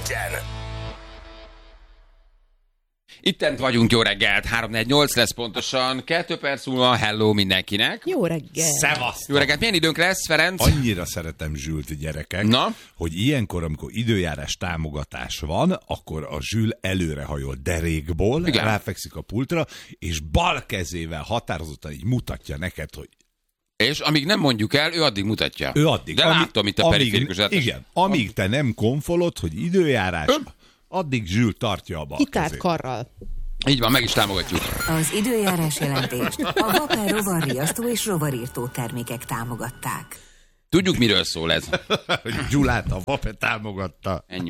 legyen! Ittent vagyunk, jó reggelt, 3-4-8 lesz pontosan, 2 perc múlva, hello mindenkinek. Jó reggelt. Szevasztok! Jó reggelt, milyen időnk lesz, Ferenc? Annyira szeretem Zsült, gyerekek, hogy ilyenkor, amikor időjárás támogatás van, akkor a Zsül előrehajol derékból, ráfekszik a pultra, és bal kezével határozottan így mutatja neked, hogy És amíg nem mondjuk el, ő addig mutatja. ő addig. De látom itt a periférikus átás. Igen, amíg te nem konfolod, hogy időjárás, addig Zsül tartja a bal Kitárt kezét. karral. Így van, meg is támogatjuk. Az időjárás jelentést a Vapor rovarriasztó és rovarírtó termékek támogatták. Tudjuk, miről szól ez. Hogy Gyulát a Vape támogatta. Ennyi.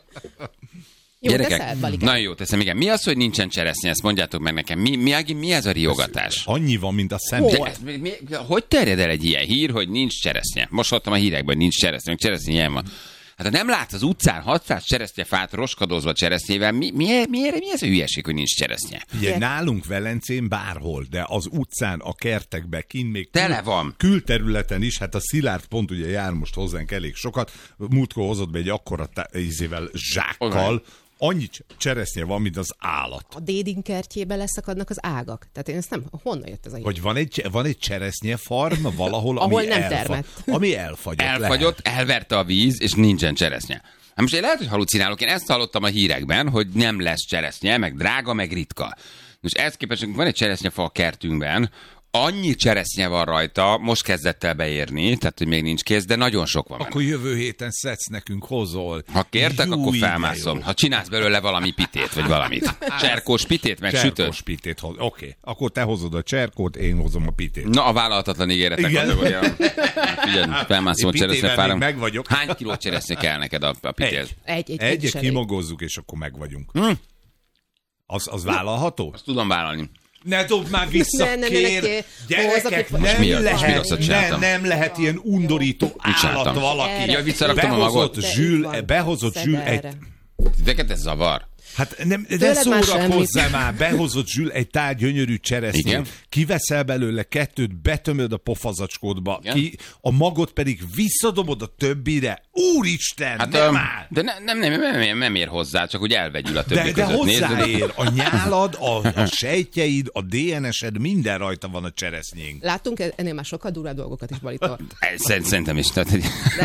Jó Gyerekek, teszel, Balikám? nagyon jó teszem, igen. Mi az, hogy nincsen cseresznye? Ezt mondjátok meg nekem. Mi ez a riogatás? Annyi van, mint a Hol? személy. Hogy terjed el egy ilyen hír, hogy nincs cseresznye? Most hallottam a hírekben, hogy nincs cseresznye, meg cseresznye ilyen van. Hát ha nem látsz az utcán 600 cseresznyefát roskadozva cseresznyével, mi ez a hülyeség, hogy nincs cseresznye? Ugye nálunk Velencén bárhol, de az utcán, a kertekbe, kint még Tele van. Külterületen is, hát a Szilárd pont ugye jár most hozzánk elég sokat, múltkor hozott be egy akkora zsákkal, annyi cseresznye van, mint az állat. A Dédin kertjébe leszakadnak az ágak. Tehát én ezt nem... Honnan jött ez a hír? Hogy van egy cseresznye farm valahol, Ahol ami nem termett. Ami elfagyott. Elfagyott, elverte a víz, és nincsen cseresznye. Hát most én lehet, hogy halucinálok, én ezt hallottam a hírekben, hogy nem lesz cseresznye, meg drága, meg ritka. Most ehhez képest van egy cseresznyefa a kertünkben, annyi cseresznye van rajta, most kezdett el beérni, tehát hogy még nincs kész, de nagyon sok van. Akkor jövő héten szedsz nekünk, hozol. Ha kértek, Júj, akkor de felmászom. jó. Ha csinálsz belőle valami pitét, vagy valamit. Cserkós pitét, meg sütőt. Cserkós pitét hoz. Oké. Akkor te hozod a cserkót, én hozom a pitét. Na, a vállalhatatlan ígéretek Igen. kategória. Figyelj, felmászom a Én pitével cseresznyefára. még meg vagyok. Hány kiló cseresznye kell neked a pitéhez? Egy is elég. Kimagozzuk, és akkor meg vagyunk. Az vállalható? Azt tudom vállalni. Ne dobd már vissza, Ne, kér! Gyerekek, Most mi az? Most mi rosszat nem, csináltam? nem lehet ilyen undorító állat csináltam? valaki. Ja, visszaraktam a magot. Behozott Zsül egy... Titeket ez zavar? Hát nem, de Tőled már szórakozzál már, behozott Zsül egy tál gyönyörű cseresznyét, Igen. kiveszel belőle 2, betömöd a pofazacskódba, a magot pedig visszadobod a többire. Úristen, Hát, nem áll! de nem ér hozzá, csak úgy elvegyül a többi De között. hozzáér, a nyálad, a sejtjeid, a DNS-ed, minden rajta van a cseresznyénk. Láttunk ennél már sokkal durvább dolgokat is, Balitól. Szerintem is. Tehát,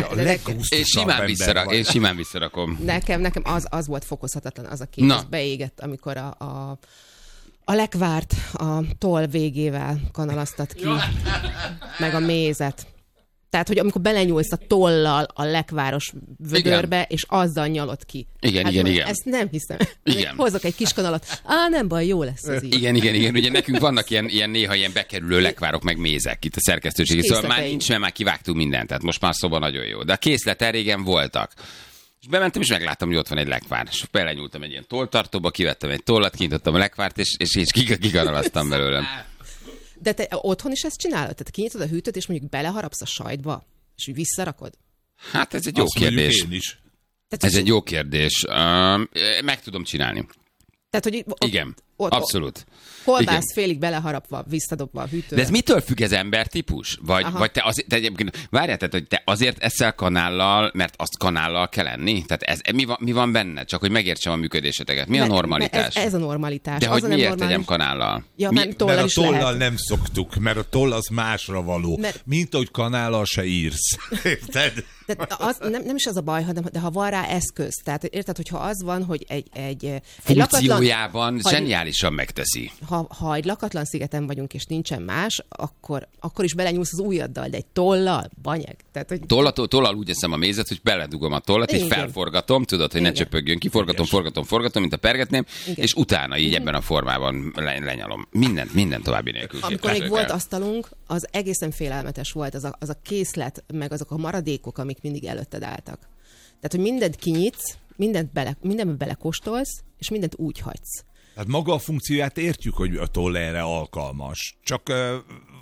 én simán visszarakom. Nekem az volt fokozhatatlan, az a kép, Na. az beégett, amikor a lekvárt a toll végével kanalaztat ki, meg a mézet. Tehát, hogy amikor belenyúlsz a tollal a lekváros vödörbe, és azzal nyalod ki. Igen. Ezt nem hiszem. Igen. Hozok egy kis kanalat. Nem baj, jó lesz ez így. Igen. Ugye nekünk vannak ilyen néha ilyen bekerülő lekvárok, meg mézek itt a szerkesztőségi. Szóval már Készleteink. nincs, mert már kivágtunk mindent, tehát most már szóval nagyon jó. De a készlet régen voltak. És bementem, és megláttam, hogy ott van egy lekvár. És belenyúltam egy ilyen tolltartóba, kivettem egy tollat, kinyitottam a lekvárt, és kikanalaztam belőlem. De te otthon is ezt csinálod? Tehát kinyitod a hűtőt, és mondjuk beleharapsz a sajtba, és úgy visszarakod? Hát ez egy jó Azt mondjuk kérdés. én is. Tehát, Ez egy jó kérdés. Meg tudom csinálni. Tehát, hogy Igen, abszolút. Kolbász félig beleharapva, visszadobva a hűtőbe. De ez mitől függ, ez embertípus? Vagy te azért, várjál, tehát, hogy te azért eszel kanállal, mert azt kanállal kell enni? Tehát mi van benne? Csak hogy megértsem a működéseteket. Mi a normalitás? Ez a normalitás. De az hogy a nem miért normális. tegyem kanállal? Ja, Mi- mert tollal Mert a is tollal lehet. nem szoktuk, mert a toll az másra való. Mint ahogy kanállal se írsz. Érted? De nem is az a baj, de ha van rá eszköz. Tehát érted, hogyha az van, hogy egy Funkciójában zseniálisan megteszi. Ha egy lakatlan szigeten vagyunk, és nincsen más, akkor is belenyúlsz az ujjaddal, de egy tollal, banyeg. Tehát, hogy... Tollal úgy eszem a mézet, hogy beledugom a tollat, és Igen. felforgatom, tudod, hogy ne Igen. csöpögjön ki, forgatom, mint a pergetném, Igen. és utána így ebben a formában lenyalom. Minden további nélkül. Amikor még képzelek volt el. asztalunk, az egészen félelmetes volt az a készlet, meg azok a maradékok, amik mindig előtted álltak. Tehát, hogy mindent kinyitsz, mindenbe belekóstolsz, és mindent úgy hagysz. Hát maga a funkcióját értjük, hogy a toll erre alkalmas. Csak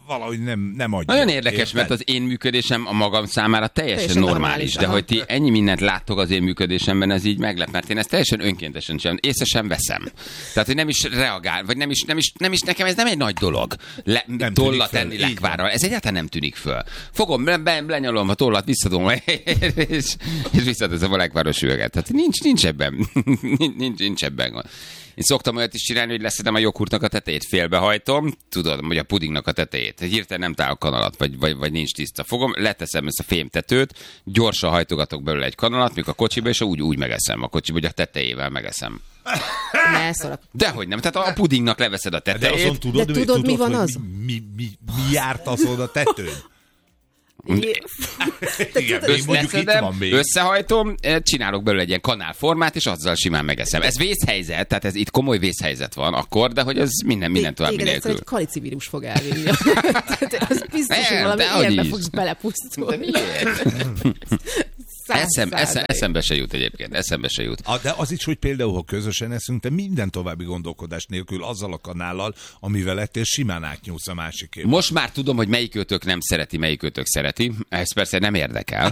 valahogy nem adja. Nagyon érdekes, mert az én működésem a magam számára teljesen normális, de hogy ti ennyi mindent láttok az én működésemben, ez így meglep, mert én ezt teljesen önkéntesen csinálom, észre sem veszem. Tehát, hogy nem is reagál, vagy nem is nekem ez nem egy nagy dolog. Tollat tenni lekvárral, ez egyáltalán nem tűnik föl. Fogom, lenyalom a tollat, visszadom, és visszateszem a lekváros üveget. Tehát nincs ebben. Én szoktam olyat is csinálni, hogy leszedem a joghurtnak a tetejét, félbehajtom, tudod, vagy a pudingnak a tetejét. Hirtelen nem találok kanalat, vagy nincs tiszta. Fogom, leteszem ezt a fémtetőt, gyorsan hajtogatok belőle egy kanalat, mikor a kocsiba, és úgy megeszem a kocsiba, hogy a tetejével megeszem. Dehogy nem, tehát a pudingnak leveszed a tetejét. De azon tudod mi van az? Mi járt azon a tetőn? Összehajtom, csinálok belőle egy ilyen kanálformát, és azzal simán megeszem. Ez vészhelyzet, tehát ez itt komoly vészhelyzet van akkor, de hogy ez minden további nélkül. Egy kalicivírus fog elvinni. Az biztos, hogy valami ilyenbe fogsz belepusztulni. Eszembe se jut egyébként, eszembe se jut. De az is, hogy például, ha közösen eszünk, te minden további gondolkodás nélkül azzal a kanállal, amivel ettél, simán átnyúlsz a másikéba. Most már tudom, hogy melyikőtök nem szereti, melyikőtök szereti. Ez persze nem érdekel,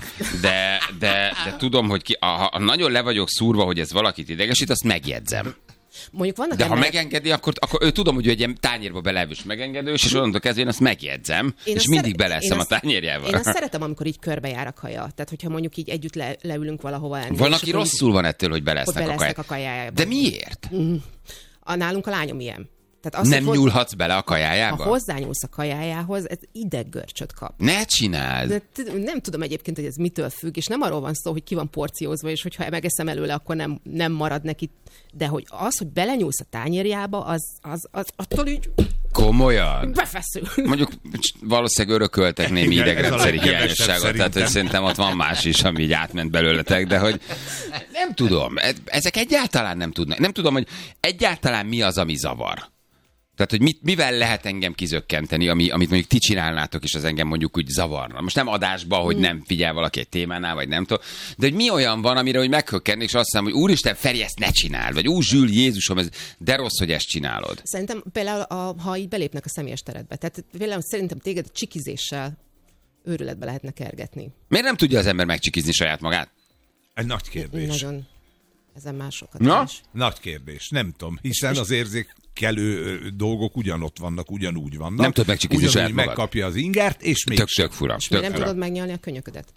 de tudom, hogy ha nagyon le vagyok szúrva, hogy ez valakit idegesít, azt megjegyzem. Vannak de ha megengedi, akkor ő tudom, hogy egy ilyen tányérba belevős megengedős, és onnantól kezdve én azt megjegyzem, és mindig beleszem a tányérjával. Én azt szeretem, amikor így körbe a kaja. Tehát, hogyha mondjuk így együtt leülünk valahova enni. Van, aki rosszul van ettől, hogy belesznek a kajájába. De miért? Nálunk a lányom ilyen. Tehát nem nyúlhatsz bele a kajájába? Ha hozzányúlsz a kajájához, ez ideggörcsöt kap. Ne csináld! De nem tudom egyébként, hogy ez mitől függ, és nem arról van szó, hogy ki van porciózva, és hogyha megeszem előle, akkor nem marad neki. De hogy belenyúlsz a tányérjába, az attól így... Komolyan? Befeszül. Mondjuk valószínűleg örököltek némi idegrendszeri hiányosságot, tehát hogy szerintem ott van más is, ami így átment belőletek, de hogy nem tudom, ezek egyáltalán nem tudnak. Nem tudom, hogy egyáltalán mi az, ami zavar. Tehát, hogy mivel lehet engem kizökkenteni, amit mondjuk ti csinálnátok, és az engem mondjuk úgy zavarna. Most nem adásba, hogy nem figyel valaki egy témánál, vagy nem tudom, de hogy mi olyan van, amire hogy meghökkenni, és azt mondom, hogy úristen, Feri, ezt ne csináld, vagy Zsül, Jézusom, de rossz, hogy ezt csinálod. Szerintem például, ha így belépnek a személyes teredbe, tehát például szerintem téged csikizéssel őrületbe lehetne kergetni. Miért nem tudja az ember megcsikizni saját magát? Egy nagy kérdés. Nagyon. Ezen másokat is. Nagy kérdés. Nem tudom, hiszen az érzékelő dolgok ugyanott vannak, ugyanúgy vannak. Nem tudod megcsikizni saját magad. Megkapja az ingert, és még tök fura. És nem tudod megnyalni a könyöködet?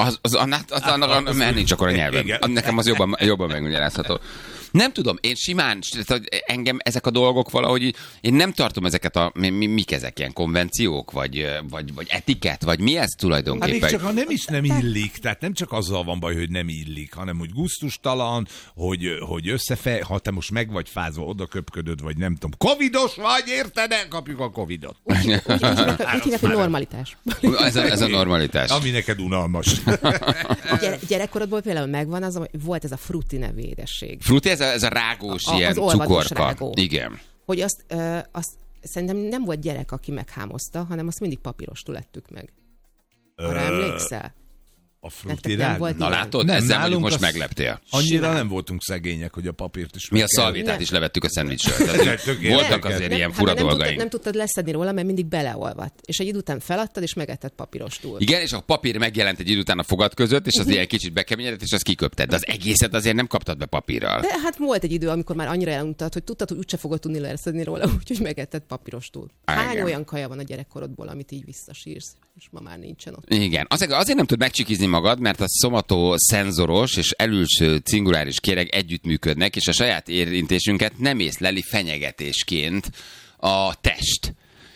Mert nincs akkor a nyelvem. Nekem az jobban megmagyarázható. Nem tudom, én simán, engem ezek a dolgok valahogy, én nem tartom ezeket mik ezek, ilyen konvenciók, vagy etikett, vagy mi ez tulajdonképpen? Hát még csak ha nem illik, tehát nem csak azzal van baj, hogy nem illik, hanem hogy gusztustalan, hogy ha te most meg vagy fázva, oda köpködöd, vagy nem tudom, covidos vagy, érted? Kapjuk a covidot. Úgy hívják, hogy normalitás. Ez a normalitás. Ami neked unalmas. Gyerekkorodból például megvan az, hogy volt ez a fruti nevű édesség. Fruti, ez a rágós, ilyen cukorka. Rágó. Igen. Hogy azt szerintem nem volt gyerek, aki meghámozta, hanem azt mindig papírostul ettük meg. Arra emlékszel? A fruti rágó? Na látod, ezzel mondjuk most megleptél. Annyira nem voltunk szegények, hogy a papírt is mi a szalvétát is levettük a szendvicsről. Voltak azért ilyen fura dolgaink. Nem tudtad leszedni róla, mert mindig beleolvadt. És egy idő után feladtad, és megetted papírostul. Igen, és a papír megjelent egy idő után a fogad között, és az ilyen kicsit bekeményedett, és azt kiköpted. De az egészet azért nem kaptad be papírral. De hát volt egy idő, amikor már annyira eluntad, hogy tudtad, hogy úgyse fogod tudni leszedni róla, úgyhogy megetted papírostul. Hány olyan kaja van a gyerekkorodból, amit így visszasírsz, és ma már nincsen ott. Igen, azért nem tud megcsikizni magad, mert a szomatoszenzoros és elülső cinguláris kéreg együttműködnek, és a saját érintésünket nem észleli fenyegetésként a test.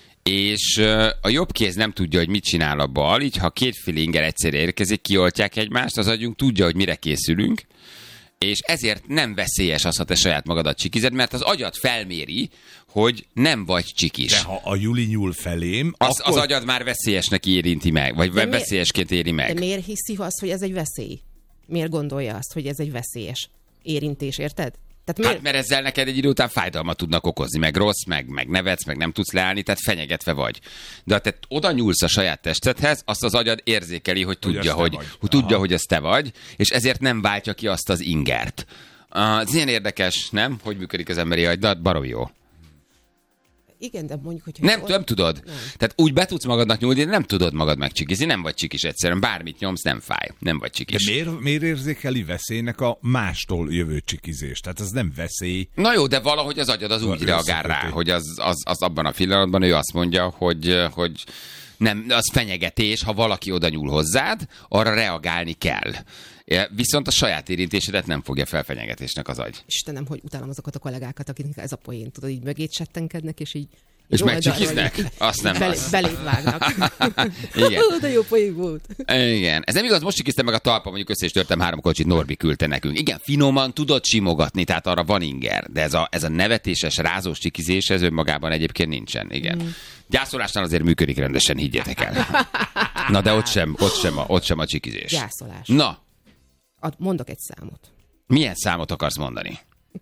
És a jobb kéz nem tudja, hogy mit csinál a bal, így ha kétféle inger egyszerre érkezik, kioltják egymást, az agyunk tudja, hogy mire készülünk, és ezért nem veszélyes az, ha te saját magadat csikized, mert az agyad felméri, hogy nem vagy csikis. De ha a Juli nyúl felém, akkor... Az agyad már veszélyesnek érinti meg, vagy veszélyesként éri meg. De miért hiszi azt, hogy ez egy veszély? Miért gondolja azt, hogy ez egy veszélyes érintés, érted? Hát mert ezzel neked egy idő után fájdalmat tudnak okozni, meg rossz, meg nevetsz, meg nem tudsz leállni, tehát fenyegetve vagy. De ha te oda nyúlsz a saját testedhez, azt az agyad érzékeli, hogy tudja, hogy ez te vagy, és ezért nem váltja ki azt az ingert. Ez ilyen érdekes, nem? Hogy működik az emberi agy, de baromi jó. Igen, de mondjuk, hogyha... Nem tudod. Nem. Tehát úgy be tudsz magadnak nyúlni, de nem tudod magad megcsikizni, nem vagy csikis egyszerűen. Bármit nyomsz, nem fáj. Nem vagy csikis. De miért érzékeli veszélynek a mástól jövő csikizést? Tehát az nem veszély. Na jó, de valahogy az agyad az úgy reagál rá, hogy az abban a pillanatban ő azt mondja, hogy nem, az fenyegetés, ha valaki oda nyúl hozzád, arra reagálni kell. Viszont a saját érintésedet nem fogja fel fenyegetésnek az agy. Istenem, hogy utálom azokat a kollégákat, akiknek ez a poén, tudod, így mögét settenkednek, és így és megcsikiznek? Azt nem az. Beléd vágnak. Igen. De jó poén volt. Igen. Ez nem igaz, most csikiztem meg a talpa, mondjuk össze is törtem 3 kocsit, Norbi küldte nekünk. Igen, finoman tudod simogatni, tehát arra van inger. De ez a nevetéses, rázós csikizés, ez önmagában egyébként nincsen. Igen. Gyászolásnál azért működik rendesen, higgyétek el. Na de ott sem a csikizés. Gyászolás. Na. Mondok egy számot. Milyen számot akarsz mondani?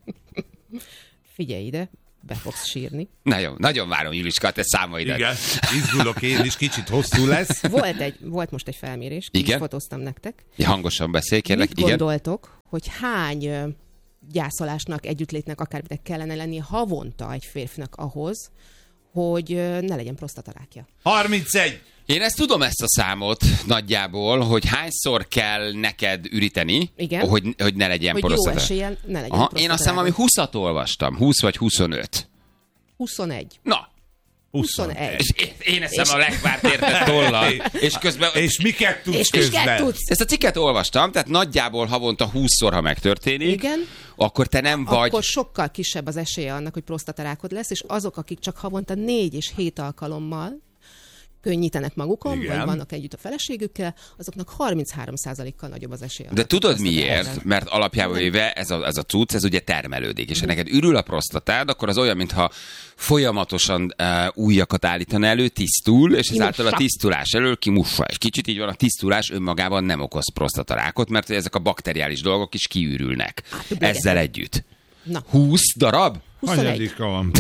Figyelj ide, be fogsz sírni. Nagyon várom, Juliska, te számaidat. Igen, izgulok én is, kicsit hosszú lesz. Volt most egy felmérés, igen? fotóztam nektek. Hangosan beszélj, kérlek. Mit gondoltok, hogy hány gyászolásnak, együttlétnek, akárminek kellene lennie havonta egy férfinak ahhoz, hogy ne legyen prostatarákja? 31! Én ezt tudom, ezt a számot nagyjából, hogy hányszor kell neked üríteni, hogy ne legyen prostatarákja. Hogy jó esélyen ne legyen prostatarákja. Én azt hiszem, ami 20-at olvastam. 20 vagy 25. 21. Na. 21. És én eszem a lekvárt értett tollal. És miket tudsz közben? Ezt a cikket olvastam, tehát nagyjából havonta 20-szor, ha megtörténik, igen, akkor te nem vagy... Akkor sokkal kisebb az esélye annak, hogy prostatarákod lesz, és azok, akik csak havonta 4 és 7 alkalommal könnyítenek magukon, igen, vagy vannak együtt a feleségükkel, azoknak 33%-kal nagyobb az esélye. De tudod miért? Mert alapjában véve ez a cucc, ez ugye termelődik, és ha neked ürül a prostatád, akkor az olyan, mintha folyamatosan újakat állítana elő, tisztul, és ezáltal a tisztulás elől kimussa. És kicsit így van, a tisztulás önmagában nem okoz prostatarákot, mert ezek a bakteriális dolgok is kiürülnek. Ezzel együtt. Na. 20 darab? 21. van.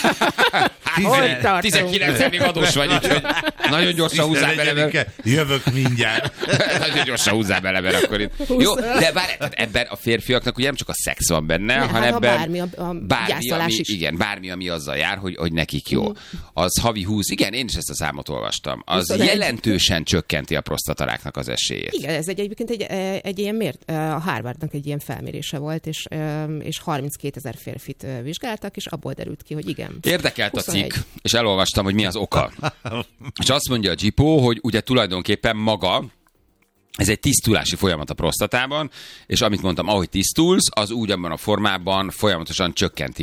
19-ig adós vagy, úgyhogy nagyon gyorsan húzzál bele. Jövök mindjárt. Nagyon gyorsan húzzál bele, mert akkor itt. Jó, de ebben a férfiaknak ugye nem csak a szex van benne, hanem ebben bármi, ami azzal jár, hogy nekik jó. Az havi 20, igen, én is ezt a számot olvastam. Az 21. Jelentősen csökkenti a prostataráknak az esélyét. Igen, ez egyébként egy ilyen a Harvardnak egy ilyen felmérése volt, és 32 000 férfit vizsgáltak, és abból derült ki, hogy igen. Érdekelt 21. A cikk, és elolvastam, hogy mi az oka. És azt mondja a Gipó, hogy ugye tulajdonképpen maga, ez egy tisztulási folyamat a prostatában, és amit mondtam, ahogy tisztulsz, az úgy abban a formában folyamatosan csökkenti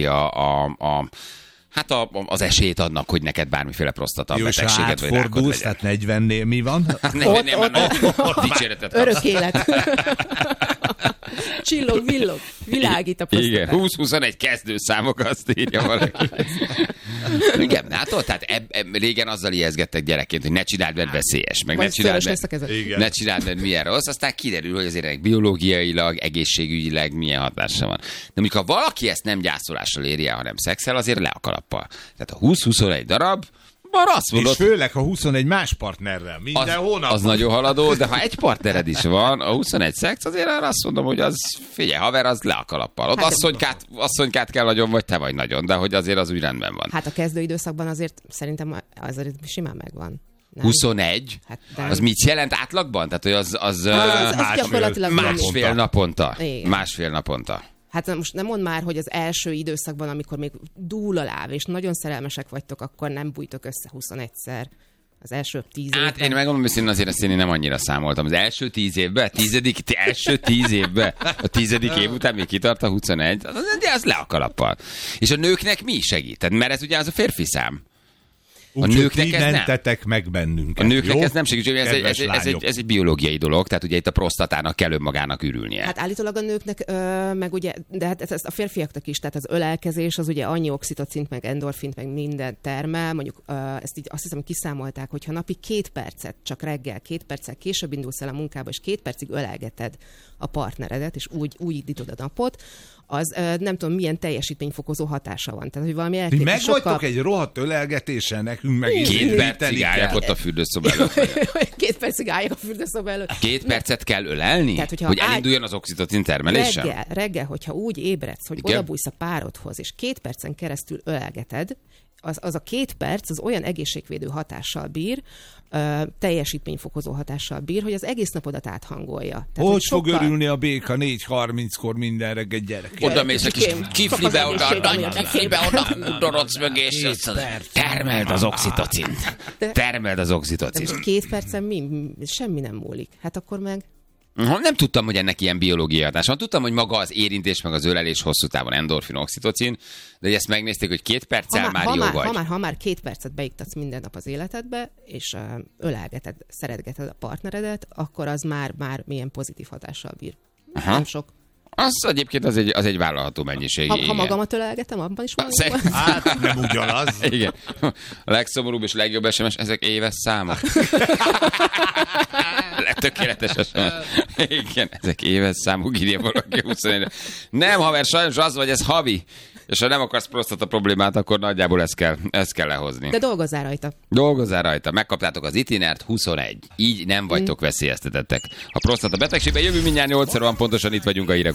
az esélyt annak, hogy neked bármiféle prostata betegséget vagy rákod legyen. Tehát 40-nél mi van? 40-nél már dicséretet kapsz. Örök élet. Csillog, villog, világít a prostata. Igen, 20-21 kezdőszámok, azt írja valaki. Igen, látod? Tehát régen azzal ijeszgettek gyerekként, hogy ne csináld, mert veszélyes, meg ne csináld, mert milyen rossz, aztán kiderül, hogy azért biológiailag, egészségügyileg milyen hatása van. De mondjuk, ha valaki ezt nem gyászolással éri el, hanem szexel, azért le a kalappal. Tehát a 20-21 darab, már azt mondod, és főleg, ha 21 más partnerrel, minden hónap. Az nagyon haladó, de ha egy partnered is van, a 21 szex, azért arra azt mondom, hogy az, figyelj, haver, az le a kalappal. Ott asszonykát kell nagyon, vagy te vagy nagyon, de hogy azért az úgy rendben van. Hát a kezdőidőszakban azért szerintem azért simán megvan. Nem. 21? Hát, az mit jelent átlagban? Tehát, hogy az másfél naponta. Igen. Másfél naponta. Hát most nem mondd már, hogy az első időszakban, amikor még dúl a láb, és nagyon szerelmesek vagytok, akkor nem bújtok össze 21-szer. Az első 10 évben. Hát én megmondom, hogy azért ezt én nem annyira számoltam. Az első 10 évben, első 10 évben, a 10. év után még kitart a 21, de az le a kalappal. És a nőknek mi segít? Mert ez ugye az a férfi szám. A nőknek ez mentetek meg bennünket. A nőknek ez nem segít, ez egy biológiai dolog, tehát ugye itt a prostatának kell önmagának ürülnie. Hát állítólag a nőknek, meg ugye, de hát ez a férfiaknak is, tehát az ölelkezés, az ugye annyi oxitocint, meg endorfint, meg minden termel, mondjuk ezt így azt hiszem, hogy kiszámolták, hogyha napi 2 percet, csak reggel 2 perccel később indulsz el a munkába, és 2 percig ölelgeted a partneredet, és úgy indítod a napot, az nem tudom, milyen teljesítményfokozó hatása van. Tehát, hogy valami elképesztő. Meg vagytok egy rohadt ölelgetéssel nekünk meg is. 2 percig álljak ott a fürdőszoba előtt. 2 percig álljak a fürdőszoba előtt. 2 percet kell ölelni? Tehát, hogy elinduljon az oxitocin termelése? Reggel, hogyha úgy ébredsz, hogy odabújsz a párodhoz, és 2 percen keresztül ölelgeted, az a 2 perc az olyan egészségvédő hatással bír, teljesítményfokozó hatással bír, hogy az egész napodat áthangolja. Tehát, hogy fog örülni a béka 4:30-kor minden reggel gyerek? Oda mész a kis kiflibe, oda dorodsz mögé, és termeld az oxitocint. Termeld az oxitocint. Most 2 percen semmi nem múlik. Hát akkor meg... Nem tudtam, hogy ennek ilyen biológiai hatása van. Tudtam, hogy maga az érintés, meg az ölelés hosszú távon endorfin, oxitocin, de ezt megnézték, hogy 2 perccel már jó vagy. Ha már 2 percet beiktatsz minden nap az életedbe, és ölelgeted, szeretgeted a partneredet, akkor az már milyen pozitív hatással bír. Nem sok. Az egyébként az egy vállalható mennyiség. Ha magamat ölelgetem, abban is van. Hát nem ugyanaz. Igen. A legszomorúbb és legjobb SMS, ezek éves számok. Tökéletes SMS. Igen, ezek éves számok, írja valaki 21. Nem, haver, sajnos az vagy, ez havi. És ha nem akarsz prostata problémát, akkor nagyjából ezt kell lehozni. De dolgozzál rajta. Dolgozzál rajta. Megkaptátok az itinert, 21. Így nem vagytok veszélyeztetettek. A prostata betegségben jövő mindjárt 8-szor van, pontosan itt vagyunk a hírek